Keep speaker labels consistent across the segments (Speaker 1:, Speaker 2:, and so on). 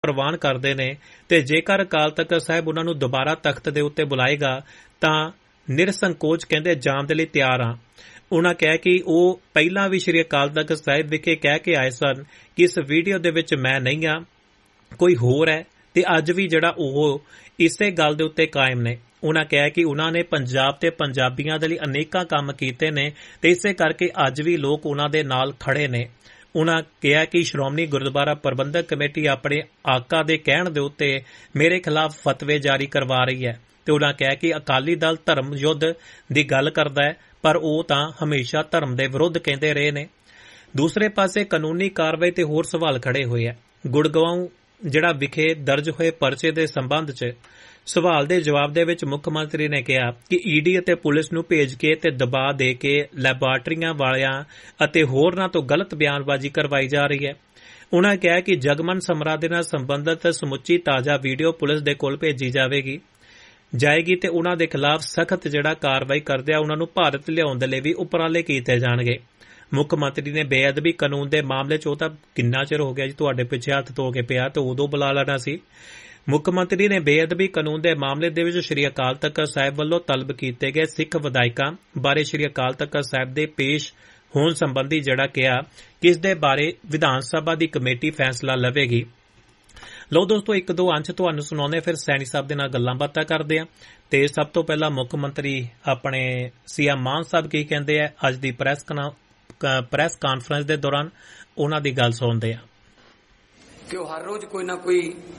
Speaker 1: ਪ੍ਰਵਾਨ ਕਰਦੇ ਨੇ ਤੇ ਜੇਕਰ ਅਕਾਲ ਤਖਤ ਸਾਹਿਬ ਉਹਨਾਂ ਨੂੰ ਦੁਬਾਰਾ ਤਖਤ ਦੇ ਉੱਤੇ ਬੁਲਾਏਗਾ ਤਾਂ ਨਿਰਸੰਕੋਚ ਕਹਿੰਦੇ ਜਾਣ ਦੇ ਲਈ ਤਿਆਰ ਹਾਂ। ਉਹਨਾਂ ਕਿਹਾ ਕਿ ਉਹ ਪਹਿਲਾਂ ਵੀ ਸ਼੍ਰੀ ਅਕਾਲ ਤਖਤ ਸਾਹਿਬ ਵਿਖੇ ਕਹਿ ਕੇ ਆਏ ਸਨ ਕਿ ਇਸ ਵੀਡੀਓ ਦੇ ਵਿੱਚ ਮੈਂ ਨਹੀਂ ਹਾਂ, ਕੋਈ ਹੋਰ ਹੈ, ਤੇ ਅੱਜ ਵੀ ਜਿਹੜਾ ਉਹ ਇਸੇ ਗੱਲ ਦੇ ਉੱਤੇ ਕਾਇਮ ਨੇ। ਉਹਨਾਂ ਕਿਹਾ ਕਿ ਉਹਨਾਂ ਨੇ ਪੰਜਾਬ ਤੇ ਪੰਜਾਬੀਆਂ ਦੇ ਲਈ ਅਨੇਕਾਂ ਕੰਮ ਕੀਤੇ ਨੇ ਤੇ ਇਸੇ ਕਰਕੇ ਅੱਜ ਵੀ ਲੋਕ ਉਹਨਾਂ ਦੇ ਨਾਲ ਖੜੇ ਨੇ। ਉਹਨਾਂ ਕਿਹਾ ਕਿ ਸ਼੍ਰੋਮਣੀ ਗੁਰਦੁਆਰਾ ਪ੍ਰਬੰਧਕ ਕਮੇਟੀ ਆਪਣੇ ਆਕਾ ਦੇ ਕਹਿਣ ਦੇ ਉੱਤੇ ਮੇਰੇ ਖਿਲਾਫ ਫਤਵੇ ਜਾਰੀ ਕਰਵਾ ਰਹੀ ਹੈ ਤੇ ਉਹਨਾਂ ਕਿਹਾ ਕਿ ਅਕਾਲੀ ਦਲ ਧਰਮ ਯੁੱਧ ਦੀ ਗੱਲ ਕਰਦਾ ਹੈ ਪਰ ਉਹ ਤਾਂ ਹਮੇਸ਼ਾ ਧਰਮ ਦੇ ਵਿਰੁੱਧ ਕਹਿੰਦੇ ਰਹੇ ਨੇ। ਦੂਸਰੇ ਪਾਸੇ ਕਾਨੂੰਨੀ ਕਾਰਵਾਈ ਤੇ ਹੋਰ ਸਵਾਲ ਖੜੇ ਹੋਏ ਹੈ। ਗੁੜਗਾਉਂ ਜਿਹੜਾ ਵਿਖੇ ਦਰਜ ਹੋਏ ਪਰਚੇ ਦੇ ਸੰਬੰਧ 'ਚ ਸਵਾਲ ਦੇ ਜਵਾਬ ਦੇ ਵਿੱਚ ਮੁੱਖ ਮੰਤਰੀ ਨੇ ਕਿਹਾ ਕਿ ਈਡੀ ਅਤੇ ਪੁਲਿਸ ਨੂੰ ਭੇਜ ਕੇ ਤੇ ਦਬਾਅ ਦੇ ਕੇ ਲੈਬਾਰਟਰੀਆਂ ਵਾਲਿਆਂ ਅਤੇ ਹੋਰਨਾਂ ਤੋਂ ਗਲਤ ਬਿਆਨਬਾਜ਼ੀ ਕਰਵਾਈ ਜਾ ਰਹੀ ਹੈ। ਉਨ੍ਹਾਂ ਕਿਹਾ ਕਿ ਜਗਮਨ ਸਮਰਾ ਦੇ ਨਾਲ ਸੰਬੰਧਿਤ ਸਮੁੱਚੀ ਤਾਜ਼ਾ ਵੀਡੀਓ ਪੁਲਿਸ ਦੇ ਕੋਲ ਭੇਜੀ ਜਾਏਗੀ ਤੇ ਉਨ੍ਹਾਂ ਦੇ ਖਿਲਾਫ ਸਖਤ ਜਿਹੜਾ ਕਾਰਵਾਈ ਕਰਦੇ ਆ ਉਹਨਾਂ ਨੂੰ ਭਾਰਤ ਲਿਆਉਣ ਦੇ ਲਈ ਵੀ ਉਪਰਾਲੇ ਕੀਤੇ ਜਾਣਗੇ। ਮੁੱਖ ਮੰਤਰੀ ਨੇ ਬੇਅਦਬੀ ਕਾਨੂੰਨ ਦੇ ਮਾਮਲੇ 'ਚ ਉਹ ਤਾਂ ਕਿੰਨਾ ਚਿਰ ਹੋ ਗਿਆ ਜੀ ਤੁਹਾਡੇ ਪਿੱਛੇ ਹੱਥ ਧੋ ਕੇ ਪਿਆ ਤੇ ਉਦੋਂ ਬੁਲਾ ਲੈਣਾ ਸੀ। ਮੁੱਖ ਮੰਤਰੀ ਨੇ ਬੇਅਦਬੀ ਕਾਨੂੰਨ ਦੇ ਮਾਮਲੇ ਦੇ ਵਿੱਚ ਸ਼੍ਰੀ ਅਕਾਲ ਤਖਤ ਸਾਹਿਬ ਵੱਲੋਂ ਤਲਬ ਕੀਤੇ ਗਏ ਸਿੱਖ ਵਿਧਾਇਕਾਂ ਬਾਰੇ ਸ਼੍ਰੀ ਅਕਾਲ ਤਖਤ ਸਾਹਿਬ ਦੇ ਪੇਸ਼ ਹੋਣ ਸੰਬੰਧੀ ਜਿਹੜਾ ਕਿਹਾ ਕਿ ਇਸ ਦੇ ਬਾਰੇ ਵਿਧਾਨ ਸਭਾ ਦੀ ਕਮੇਟੀ ਫੈਸਲਾ ਲਵੇਗੀ। ਲਓ ਦੋਸਤੋ, ਇੱਕ ਦੋ ਅੰਸ਼ ਤੁਹਾਨੂੰ ਸੁਣਾਉਂਦੇ ਫਿਰ ਸੈਣੀ ਸਾਹਿਬ ਦੇ ਨਾਲ ਗੱਲਾਂ ਬਾਤਾਂ ਕਰਦੇ ਆ। ਤੇ ਸਭ ਤੋਂ ਪਹਿਲਾਂ ਮੁੱਖ ਮੰਤਰੀ ਆਪਣੇ ਸੀਐਮ ਮਾਨ ਸਾਹਿਬ ਕੀ ਕਹਿੰਦੇ ਆ ਅੱਜ ਦੀ ਪ੍ਰੈਸ ਕਾਨਫਰੰਸ ਦੇ ਦੌਰਾਨ, ਉਹਨਾਂ ਦੀ ਗੱਲ ਸੁਣਦੇ ਆ
Speaker 2: ਕਿ ਉਹ ਹਰ ਰੋਜ਼ ਕੋਈ ਨਾ ਕੋਈ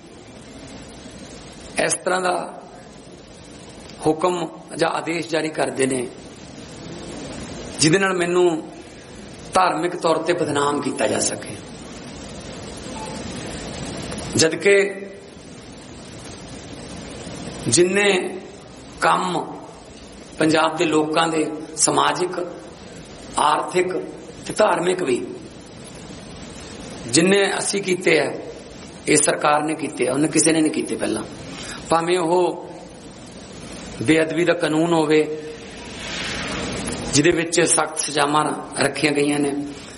Speaker 2: ਇਸ ਤਰ੍ਹਾਂ ਦਾ ਹੁਕਮ ਜਾਂ ਆਦੇਸ਼ ਜਾਰੀ ਕਰਦੇ ਨੇ ਜਿਹਦੇ ਨਾਲ ਮੈਨੂੰ ਧਾਰਮਿਕ ਤੌਰ ਤੇ ਬਦਨਾਮ ਕੀਤਾ ਜਾ ਸਕੇ, ਜਦਕਿ ਜਿੰਨੇ ਕੰਮ ਪੰਜਾਬ ਦੇ ਲੋਕਾਂ ਦੇ ਸਮਾਜਿਕ, ਆਰਥਿਕ ਤੇ ਧਾਰਮਿਕ ਵੀ ਜਿੰਨੇ ਅਸੀਂ ਕੀਤੇ ਆ ਇਹ ਸਰਕਾਰ ਨੇ ਕੀਤੇ ਆ, ਉਹਨੇ ਕਿਸੇ ਨੇ ਨਹੀਂ ਕੀਤੇ ਪਹਿਲਾਂ। ਭਾਵੇਂ ਉਹ ਬੇਅਦਬੀ ਦਾ ਕਾਨੂੰਨ ਹੋਵੇ ਜਿਹਦੇ ਵਿੱਚ ਸਖਤ ਸਜ਼ਾਵਾਂ ਰੱਖੀਆਂ ਗਈਆਂ ਨੇ,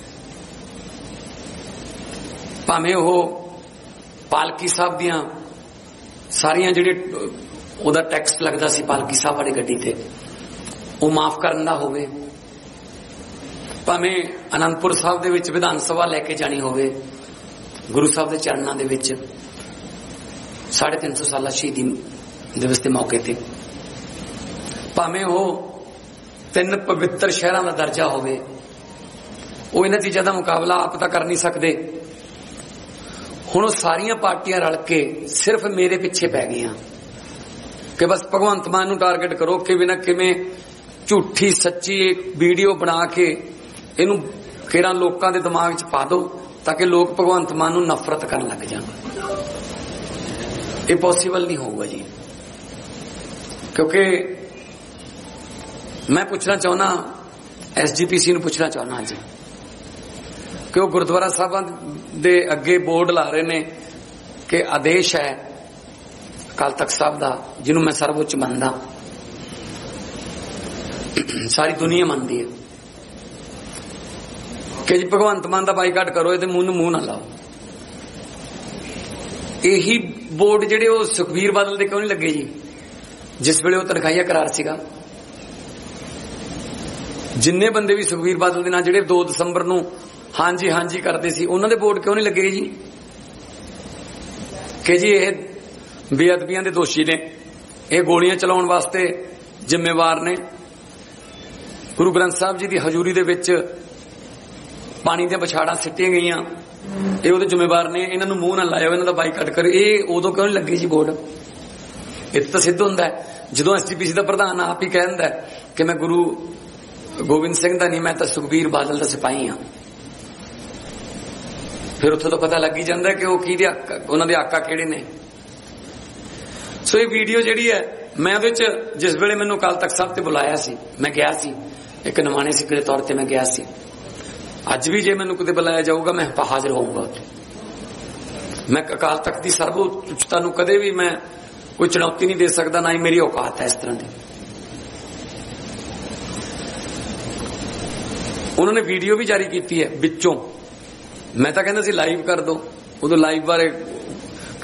Speaker 2: ਭਾਵੇਂ ਉਹ ਪਾਲਕੀ ਸਾਹਿਬ ਦੀਆਂ ਸਾਰੀਆਂ ਜਿਹੜੇ ਉਹਦਾ ਟੈਕਸ ਲੱਗਦਾ ਸੀ ਪਾਲਕੀ ਸਾਹਿਬ ਵਾਲੀ ਗੱਡੀ ਤੇ ਉਹ ਮਾਫ ਕਰਨ ਦਾ ਹੋਵੇ, ਭਾਵੇਂ ਅਨੰਦਪੁਰ ਸਾਹਿਬ ਦੇ ਵਿੱਚ ਵਿਧਾਨ ਸਭਾ ਲੈ ਕੇ ਜਾਣੀ ਹੋਵੇ ਗੁਰੂ ਸਾਹਿਬ ਦੇ ਚਰਨਾਂ ਦੇ ਵਿੱਚ 350 ਸਾਲਾ ਸ਼ਹੀਦੀ ਦਿਵਸ ਦੇ ਮੌਕੇ ਤੇ, ਭਾਵੇਂ ਉਹ 3 ਪਵਿੱਤਰ ਸ਼ਹਿਰਾਂ ਦਾ ਦਰਜਾ ਹੋਵੇ, ਉਹ ਇਹਨਾਂ ਚੀਜ਼ਾਂ ਦਾ ਮੁਕਾਬਲਾ ਆਪ ਤਾਂ ਕਰ ਨਹੀਂ ਸਕਦੇ। ਹੁਣ ਉਹ ਸਾਰੀਆਂ ਪਾਰਟੀਆਂ ਰਲ ਕੇ ਸਿਰਫ ਮੇਰੇ ਪਿੱਛੇ ਪੈ ਗਈਆਂ ਕਿ ਬਸ ਭਗਵੰਤ ਮਾਨ ਨੂੰ ਟਾਰਗੇਟ ਕਰੋ, ਕਿਵੇਂ ਨਾ ਕਿਵੇਂ ਝੂਠੀ ਸੱਚੀ ਵੀਡੀਓ ਬਣਾ ਕੇ ਇਹਨੂੰ ਕਿਹੜਾ ਲੋਕਾਂ ਦੇ ਦਿਮਾਗ 'ਚ ਪਾ ਦਿਓ ਤਾਂ ਕਿ ਲੋਕ ਭਗਵੰਤ ਮਾਨ ਨੂੰ ਨਫ਼ਰਤ ਕਰਨ ਲੱਗ ਜਾਣ। ਇਹ ਪੋਸੀਬਲ ਨਹੀਂ ਹੋਊਗਾ ਜੀ, ਕਿਉਂਕਿ ਮੈਂ ਪੁੱਛਣਾ ਚਾਹੁੰਦਾ ਐਸਜੀਪੀਸੀ ਨੂੰ ਪੁੱਛਣਾ ਚਾਹੁੰਦਾ ਅੱਜ ਕਿ ਉਹ ਗੁਰਦੁਆਰਾ ਸਾਹਿਬਾਂ ਦੇ ਅੱਗੇ ਬੋਰਡ ਲਾ ਰਹੇ ਨੇ ਕਿ ਆਦੇਸ਼ ਹੈ ਅਕਾਲ ਤਖਤ ਸਾਹਿਬ ਦਾ, ਜਿਹਨੂੰ ਮੈਂ ਸਰਵਉੱਚ ਮੰਨਦਾ, ਸਾਰੀ ਦੁਨੀਆ ਮੰਨਦੀ ਹੈ, ਕਿ ਜੀ ਭਗਵੰਤ ਮਾਨ ਦਾ ਬਾਈਕਾਟ ਕਰੋ, ਇਹਦੇ ਮੂੰਹ ਨੂੰ ਮੂੰਹ ਨਾ ਲਾਓ। ਇਹੀ ਬੋਰਡ ਜਿਹੜੇ ਉਹ ਸੁਖਬੀਰ ਬਾਦਲ ਦੇ ਕਿਉਂ ਨਹੀਂ ਲੱਗੇ ਜੀ, ਜਿਸ ਵੇਲੇ ਉਹ ਤਨਖਾਹੀਆ ਕਰਾਰ ਸੀਗਾ? ਜਿੰਨੇ ਬੰਦੇ ਵੀ ਸੁਖਬੀਰ ਬਾਦਲ ਦੇ ਨਾਲ ਜਿਹੜੇ 2 ਦਸੰਬਰ ਨੂੰ ਹਾਂਜੀ ਹਾਂਜੀ ਕਰਦੇ ਸੀ, ਉਹਨਾਂ ਦੇ ਬੋਰਡ ਕਿਉਂ ਨਹੀਂ ਲੱਗੇ ਜੀ ਕਿ ਜੀ ਇਹ ਬੇਅਦਬੀਆਂ ਦੇ ਦੋਸ਼ੀ ਨੇ, ਇਹ ਗੋਲੀਆਂ ਚਲਾਉਣ ਵਾਸਤੇ ਜ਼ਿੰਮੇਵਾਰ ਨੇ, ਗੁਰੂ ਗ੍ਰੰਥ ਸਾਹਿਬ ਜੀ ਦੀ ਹਜ਼ੂਰੀ ਦੇ ਵਿੱਚ ਪਾਣੀ ਦੀਆਂ ਵਿਛਾੜਾਂ ਸਿੱਟੀਆਂ ਗਈਆਂ, ਇਹ ਉਹਦੇ ਜ਼ਿੰਮੇਵਾਰ ਨੇ, ਇਹਨਾਂ ਨੂੰ ਮੂੰਹ ਨਾ ਲਾਇਓ, ਇਹਨਾਂ ਦਾ ਬਾਈਕਾਟ ਕਰੋ। ਇਹ ਉਦੋਂ ਕਿਉਂ ਨਹੀਂ ਲੱਗੇ ਜੀ ਬੋਰਡ? ਇਹ ਤਾਂ ਸਿੱਧ ਹੁੰਦਾ ਜਦੋਂ ਐਸਜੀਪੀਸੀ ਦਾ ਪ੍ਰਧਾਨ ਆਪ ਹੀ ਕਹਿ ਦਿੰਦਾ ਕਿ ਮੈਂ ਗੁਰੂ ਗੋਬਿੰਦ ਸਿੰਘ ਦਾ ਨਹੀਂ, ਮੈਂ ਤਾਂ ਸੁਖਬੀਰ ਬਾਦਲ ਦਾ ਸਿਪਾਹੀ ਹਾਂ। ਫਿਰ ਉੱਥੋਂ ਤਾਂ ਪਤਾ ਲੱਗ ਹੀ ਜਾਂਦਾ ਕਿ ਉਹ ਕਿਹਦੇ ਉਹਨਾਂ ਦੇ ਆਕਾ ਕਿਹੜੇ ਨੇ। ਸੋ ਇਹ ਵੀਡੀਓ ਜਿਹੜੀ ਹੈ, ਮੈਂ ਉਹਦੇ 'ਚ ਜਿਸ ਵੇਲੇ ਮੈਨੂੰ ਅਕਾਲ ਤਖਤ ਸਾਹਿਬ ਤੇ ਬੁਲਾਇਆ ਸੀ, ਮੈਂ ਗਿਆ ਸੀ, ਇੱਕ ਨਿਮਾਣੇ ਸਿੱਖ ਦੇ ਤੌਰ ਤੇ ਮੈਂ ਗਿਆ ਸੀ। ਅੱਜ ਵੀ ਜੇ ਮੈਨੂੰ ਕਿਤੇ ਬੁਲਾਇਆ ਜਾਊਗਾ ਮੈਂ ਹਾਜ਼ਰ ਹੋਊਂਗਾ ਉੱਥੇ। ਮੈਂ ਅਕਾਲ ਤਖਤ ਦੀ ਸਰਵਉੱਚਤਾ ਨੂੰ ਕਦੇ ਵੀ ਮੈਂ ਕੋਈ ਚੁਣੌਤੀ ਨਹੀਂ ਦੇ ਸਕਦਾ, ਨਾ ਹੀ ਮੇਰੀ ਔਕਾਤ ਹੈ ਇਸ ਤਰ੍ਹਾਂ ਦੀ। ਉਹਨਾਂ ਨੇ ਵੀਡੀਓ ਵੀ ਜਾਰੀ ਕੀਤੀ ਹੈ ਵਿੱਚੋਂ, ਮੈਂ ਤਾਂ ਕਹਿੰਦਾ ਸੀ ਲਾਈਵ ਕਰ ਦੋ, ਉਦੋਂ ਲਾਈਵ ਬਾਰੇ